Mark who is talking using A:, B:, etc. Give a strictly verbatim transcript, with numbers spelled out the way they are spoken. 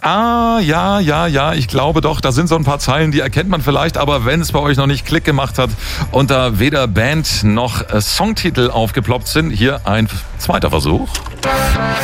A: Ah, ja, ja, ja, ich glaube doch, da sind so ein paar Zeilen, die erkennt man vielleicht, aber wenn es bei euch noch nicht Klick gemacht hat und da weder Band noch äh, Songtitel aufgeploppt sind, hier ein zweiter Versuch.